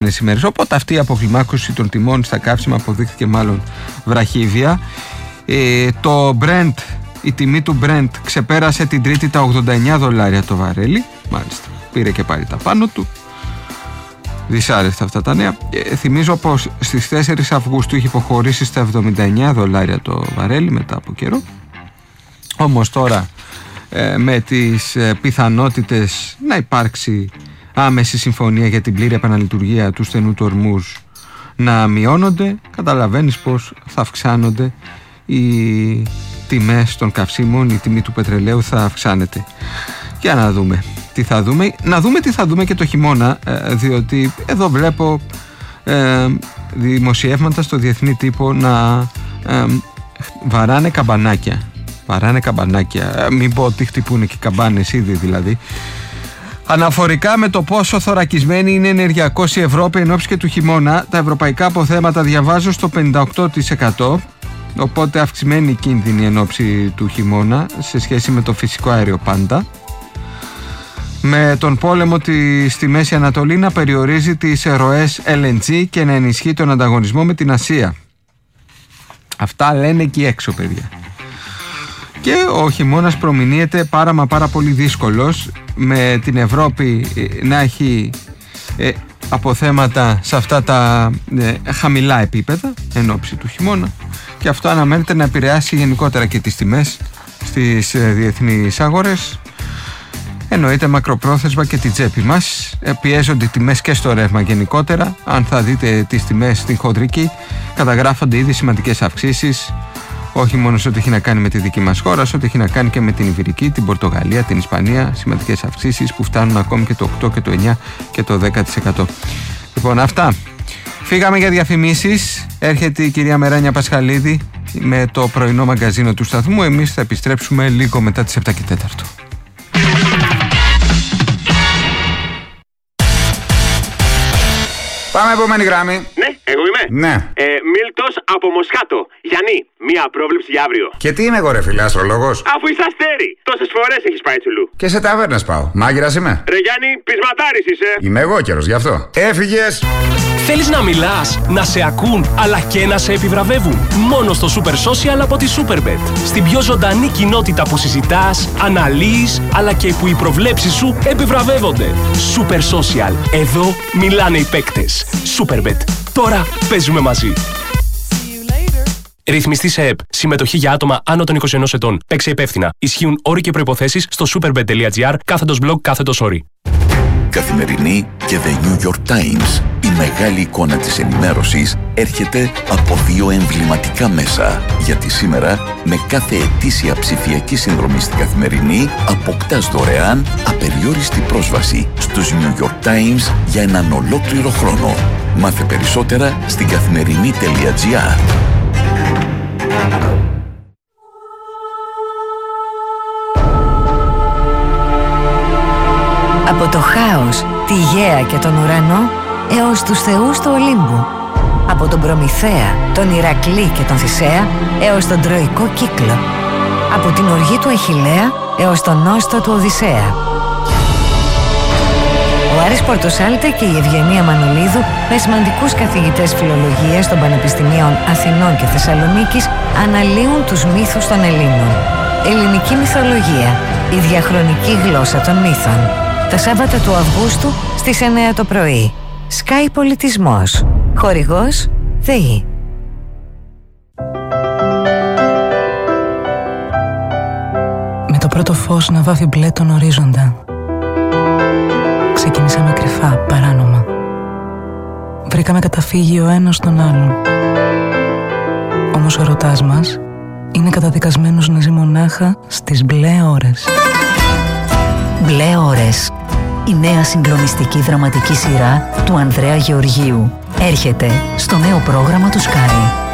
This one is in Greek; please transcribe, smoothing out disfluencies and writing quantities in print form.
επόμενες ημέρες. Οπότε αυτή η αποκλιμάκωση των τιμών στα καύσιμα αποδείχθηκε μάλλον βραχύβια. Το Brent, η τιμή του Brent ξεπέρασε την Τρίτη τα $89 το βαρέλι. Μάλιστα, πήρε και πάλι τα πάνω του. Δυσάρεστα αυτά τα νέα. Θυμίζω πως στις 4 Αυγούστου είχε υποχωρήσει στα $79 το βαρέλι μετά από καιρό. Όμως τώρα με τις πιθανότητες να υπάρξει άμεση συμφωνία για την πλήρη επαναλειτουργία του στενού του Ορμούζ να μειώνονται, καταλαβαίνεις πως θα αυξάνονται οι τιμές των καυσίμων, η τιμή του πετρελαίου θα αυξάνεται. Για να δούμε τι θα δούμε. Να δούμε τι θα δούμε και το χειμώνα, διότι εδώ βλέπω δημοσιεύματα στο διεθνή τύπο να βαράνε καμπανάκια. Μην πω ότι χτυπούν και καμπάνες ήδη δηλαδή. Αναφορικά με το πόσο θωρακισμένη είναι ενεργειακώς η Ευρώπη εν ώψη και του χειμώνα, τα ευρωπαϊκά αποθέματα διαβάζω στο 58%, οπότε αυξημένη κίνδυνη εν ώψη του χειμώνα σε σχέση με το φυσικό αέριο πάντα. Με τον πόλεμο στη Μέση Ανατολή να περιορίζει τις ροές LNG και να ενισχύει τον ανταγωνισμό με την Ασία. Αυτά λένε εκεί έξω, παιδιά. Και ο χειμώνας προμηνύεται πάρα πολύ δύσκολος, με την Ευρώπη να έχει αποθέματα σε αυτά τα χαμηλά επίπεδα εν ώψη του χειμώνα, και αυτό αναμένεται να επηρεάσει γενικότερα και τις τιμές στις διεθνείς αγορές. Εννοείται μακροπρόθεσμα και την τσέπη μας. Πιέζονται οι τιμές και στο ρεύμα γενικότερα. Αν θα δείτε τις τιμές στην χοντρική, καταγράφονται ήδη σημαντικές αυξήσεις, όχι μόνο σε ό,τι έχει να κάνει με τη δική μας χώρα, σε ό,τι έχει να κάνει και με την Ιβηρική, την Πορτογαλία, την Ισπανία. Σημαντικές αυξήσεις που φτάνουν ακόμη και το 8 και το 9 και το 10%. Λοιπόν, αυτά. Φύγαμε για διαφημίσεις. Έρχεται η κυρία Μεράνια Πασχαλίδη με το πρωινό μαγκαζίνο του σταθμού. Εμείς θα επιστρέψουμε λίγο μετά τις 7 και 4. Πάμε επόμενη γράμμη. Ναι, εγώ είμαι. Ναι. Μίλτος από Μοσχάτο. Γιάννη, μία πρόβλεψη για αύριο. Και τι είμαι εγώ, ρε φίλε, αστρολόγος? Αφού είσαι αστέρι, τόσες φορές έχεις πάει τσουλού. Και σε ταβέρνες πάω. Μάγειρας είμαι. Ρε Γιάννη, πεισματάρης είσαι. Είμαι εγώ καιρος γι' αυτό. Έφυγες. Θέλεις να μιλάς, να σε ακούν, αλλά και να σε επιβραβεύουν? Μόνο στο Super Social από τη Superbet. Στην πιο ζωντανή κοινότητα που συζητάς, αναλύεις, αλλά και που οι προβλέψεις σου επιβραβεύονται. Super Social. Εδώ μιλάνε οι παίκτες. Superbet. Τώρα παίζουμε μαζί. Ρυθμιστή σε ΕΠ. Συμμετοχή για άτομα άνω των 21 ετών. Παίξε υπεύθυνα. Ισχύουν όροι και προϋποθέσεις στο superbet.gr/blog/όροι. Καθημερινή και The New York Times. Η μεγάλη εικόνα της ενημέρωσης έρχεται από δύο εμβληματικά μέσα. Γιατί σήμερα, με κάθε ετήσια ψηφιακή συνδρομή στην Καθημερινή, αποκτάς δωρεάν απεριόριστη πρόσβαση στους New York Times για έναν ολόκληρο χρόνο. Μάθε περισσότερα στην καθημερινή.gr. Από το χάος, τη γαία και τον ουρανό, έως τους θεούς του Ολύμπου. Από τον Προμηθέα, τον Ηρακλή και τον Θησέα, έως τον Τροϊκό κύκλο. Από την οργή του Αχιλλέα, έως τον νόστο του Οδυσσέα. Ο Άρης Πορτοσάλτε και η Ευγενία Μανολίδου, με σημαντικούς καθηγητές φιλολογίας των Πανεπιστημίων Αθηνών και Θεσσαλονίκης, αναλύουν τους μύθους των Ελλήνων. Ελληνική μυθολογία, η διαχρονική γλώσσα των μύθων. Τα Σάββατα του Αυγούστου στις 9 το πρωί. Sky Πολιτισμός. Χορηγός ΔΕΗ. Με το πρώτο φως να βάφει μπλε τον ορίζοντα, ξεκινήσαμε κρυφά, παράνομα. Βρήκαμε καταφύγιο ο ένας στον άλλον. Όμως ο ερωτάς μας είναι καταδικασμένος να ζει μονάχα στις μπλε ώρες. Μπλε ώρες. Η νέα συγκλονιστική δραματική σειρά του Ανδρέα Γεωργίου έρχεται στο νέο πρόγραμμα του Sky.